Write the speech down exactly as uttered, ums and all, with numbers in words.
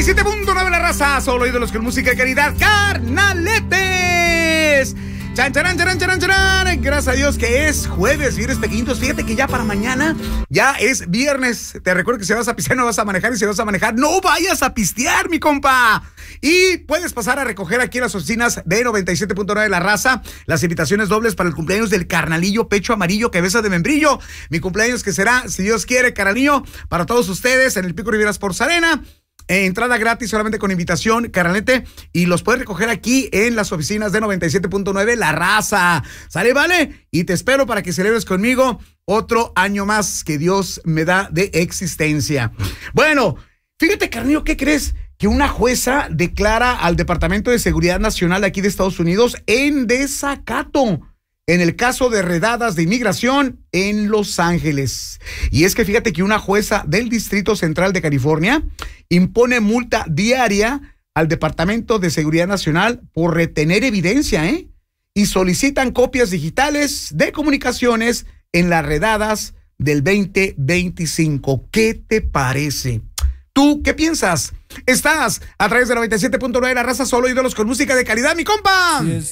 siete punto nueve la raza, solo ídolos con música de calidad, carnaletes. Chan, charan, charan, charan, charan. Gracias a Dios que es jueves, viernes pequeñitos. Fíjate que ya para mañana ya es viernes. Te recuerdo que si vas a pistear no vas a manejar, y si vas a manejar no vayas a pistear, mi compa. Y puedes pasar a recoger aquí en las oficinas de noventa y siete punto nueve La Raza las invitaciones dobles para el cumpleaños del carnalillo Pecho Amarillo, cabeza de membrillo. Mi cumpleaños que será, si Dios quiere, carnalillo, para todos ustedes en el Pico Rivera Sports Arena. Eh, entrada gratis solamente con invitación, carnalete, y los puedes recoger aquí en las oficinas de noventa y siete punto nueve La Raza. ¿Sale, vale? Y te espero para que celebres conmigo otro año más que Dios me da de existencia. Bueno, fíjate, carnillo, ¿qué crees? Que una jueza declara al Departamento de Seguridad Nacional de aquí de Estados Unidos en desacato en el caso de redadas de inmigración en Los Ángeles. Y es que fíjate que una jueza del Distrito Central de California impone multa diaria al Departamento de Seguridad Nacional por retener evidencia, ¿eh? Y solicitan copias digitales de comunicaciones en las redadas del veinte veinticinco. ¿Qué te parece? ¿Tú qué piensas? Estás a través de noventa y siete punto nueve La Raza, solo ídolos con música de calidad, mi compa. Yes.